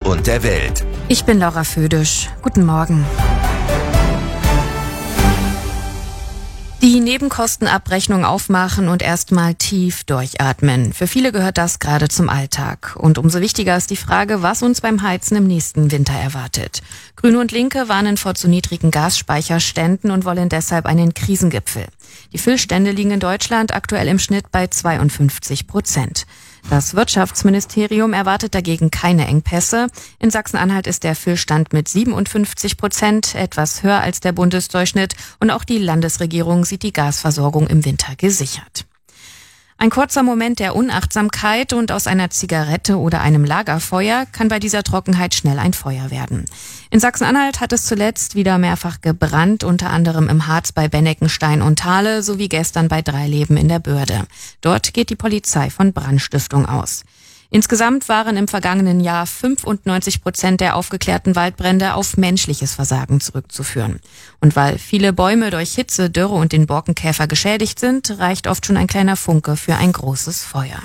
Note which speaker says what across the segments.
Speaker 1: und der Welt.
Speaker 2: Ich bin Laura Födisch. Guten Morgen. Die Nebenkostenabrechnung aufmachen und erstmal tief durchatmen. Für viele gehört das gerade zum Alltag. Und umso wichtiger ist die Frage, was uns beim Heizen im nächsten Winter erwartet. Grüne und Linke warnen vor zu niedrigen Gasspeicherständen und wollen deshalb einen Krisengipfel. Die Füllstände liegen in Deutschland aktuell im Schnitt bei 52%. Das Wirtschaftsministerium erwartet dagegen keine Engpässe. In Sachsen-Anhalt ist der Füllstand mit 57% etwas höher als der Bundesdurchschnitt und auch die Landesregierung sieht die Gasversorgung im Winter gesichert. Ein kurzer Moment der Unachtsamkeit und aus einer Zigarette oder einem Lagerfeuer kann bei dieser Trockenheit schnell ein Feuer werden. In Sachsen-Anhalt hat es zuletzt wieder mehrfach gebrannt, unter anderem im Harz bei Benneckenstein und Thale sowie gestern bei Dreileben in der Börde. Dort geht die Polizei von Brandstiftung aus. Insgesamt waren im vergangenen Jahr 95% der aufgeklärten Waldbrände auf menschliches Versagen zurückzuführen. Und weil viele Bäume durch Hitze, Dürre und den Borkenkäfer geschädigt sind, reicht oft schon ein kleiner Funke für ein großes Feuer.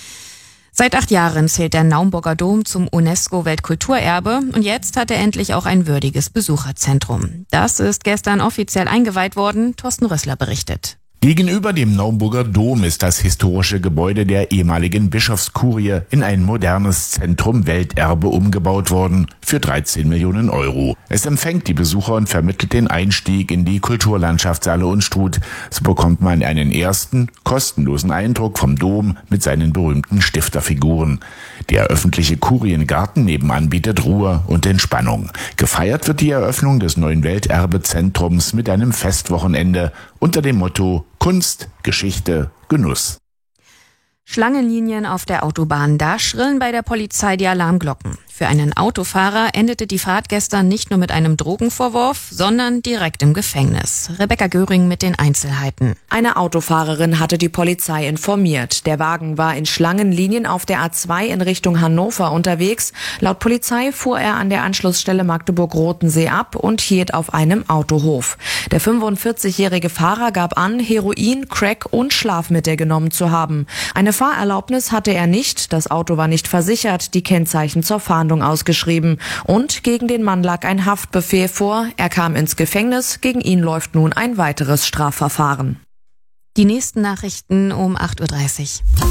Speaker 2: Seit 8 Jahren zählt der Naumburger Dom zum UNESCO-Weltkulturerbe und jetzt hat er endlich auch ein würdiges Besucherzentrum. Das ist gestern offiziell eingeweiht worden, Thorsten Rössler berichtet.
Speaker 3: Gegenüber dem Naumburger Dom ist das historische Gebäude der ehemaligen Bischofskurie in ein modernes Zentrum Welterbe umgebaut worden für 13 Millionen Euro. Es empfängt die Besucher und vermittelt den Einstieg in die Kulturlandschaft Saale und Struth. So bekommt man einen ersten, kostenlosen Eindruck vom Dom mit seinen berühmten Stifterfiguren. Der öffentliche Kuriengarten nebenan bietet Ruhe und Entspannung. Gefeiert wird die Eröffnung des neuen Welterbezentrums mit einem Festwochenende unter dem Motto Kunst, Geschichte, Genuss.
Speaker 2: Schlangenlinien auf der Autobahn, da schrillen bei der Polizei die Alarmglocken. Für einen Autofahrer endete die Fahrt gestern nicht nur mit einem Drogenvorwurf, sondern direkt im Gefängnis. Rebecca Göring mit den Einzelheiten.
Speaker 4: Eine Autofahrerin hatte die Polizei informiert. Der Wagen war in Schlangenlinien auf der A2 in Richtung Hannover unterwegs. Laut Polizei fuhr er an der Anschlussstelle Magdeburg-Rotensee ab und hielt auf einem Autohof. Der 45-jährige Fahrer gab an, Heroin, Crack und Schlafmittel genommen zu haben. Eine Fahrerlaubnis hatte er nicht, das Auto war nicht versichert, die Kennzeichen zur Fahndung ausgeschrieben und gegen den Mann lag ein Haftbefehl vor. Er kam ins Gefängnis, gegen ihn läuft nun ein weiteres Strafverfahren.
Speaker 2: Die nächsten Nachrichten um 8.30 Uhr.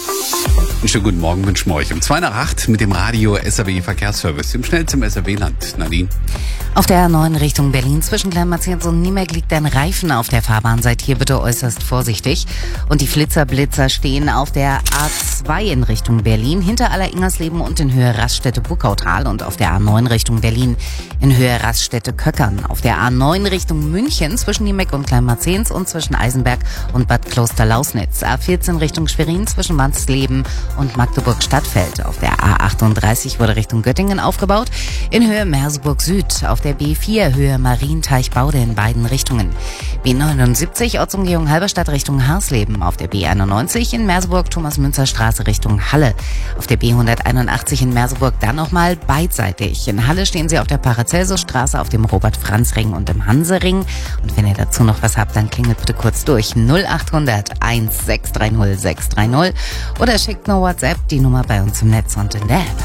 Speaker 5: Einen schönen guten Morgen wünschen wir euch um 7:55 mit dem Radio SAW Verkehrsservice, dem schnellsten im SAW-Land. Nadine.
Speaker 6: Auf der A9 Richtung Berlin zwischen Kleinmarzens und Niemek liegt ein Reifen auf der Fahrbahn. Seid hier bitte äußerst vorsichtig. Und die Blitzer stehen auf der A2 in Richtung Berlin, hinter Aller-Ingersleben und in Höhe Raststätte-Buckautal und auf der A9 Richtung Berlin in Höhe Raststätte-Köckern. Auf der A9 Richtung München zwischen Niemek und Kleinmarzens und zwischen Eisenberg und Bad Kloster-Lausnitz. A14 Richtung Schwerin zwischen Wansleben und Magdeburg-Stadtfeld. Auf der A38 wurde Richtung Göttingen aufgebaut, in Höhe Merseburg Süd. Auf der B4 Höhe Marienteich-Baude in beiden Richtungen. B79 Ortsumgehung Halberstadt Richtung Harsleben. Auf der B91 in Merseburg Thomas-Münzer-Straße Richtung Halle. Auf der B181 in Merseburg dann nochmal beidseitig. In Halle stehen Sie auf der Paracelsusstraße, auf dem Robert-Franz-Ring und im Hanse-Ring. Und wenn ihr dazu noch was habt, dann klingelt bitte kurz durch 0800 1630 630 oder schickt nur WhatsApp, die Nummer bei uns im Netz und in der App.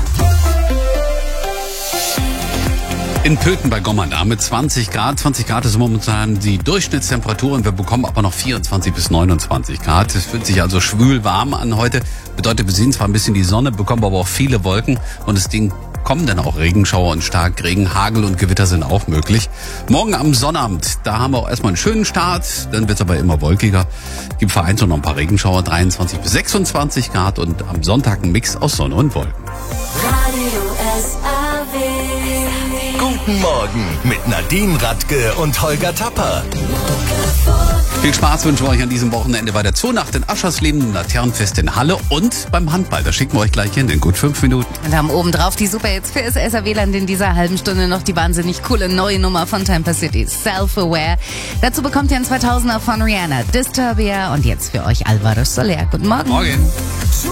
Speaker 5: In Pöthen bei Gommern mit 20 Grad. 20 Grad ist momentan die Durchschnittstemperatur und wir bekommen aber noch 24 bis 29 Grad. Es fühlt sich also schwül warm an heute. Bedeutet, wir sehen zwar ein bisschen die Sonne, bekommen aber auch viele Wolken und das Ding kommen dann auch Regenschauer und Starkregen, Hagel und Gewitter sind auch möglich. Morgen am Sonnabend, da haben wir auch erstmal einen schönen Start, dann wird es aber immer wolkiger. Gibt vereinzelt noch ein paar Regenschauer, 23 bis 26 Grad und am Sonntag ein Mix aus Sonne und Wolken.
Speaker 1: Guten Morgen mit Nadine Radke und Holger Tapper.
Speaker 5: Viel Spaß wünschen wir euch an diesem Wochenende bei der Zoonacht in Aschersleben, im Laternenfest in Halle und beim Handball. Da schicken wir euch gleich hin in gut 5 Minuten.
Speaker 6: Und haben obendrauf die Superhits für das SAW-Land in dieser halben Stunde noch die wahnsinnig coole neue Nummer von Tampa City, Self-Aware. Dazu bekommt ihr ein 2000er von Rihanna, Disturbia und jetzt für euch Alvaro Soler. Guten Morgen.
Speaker 5: Morgen.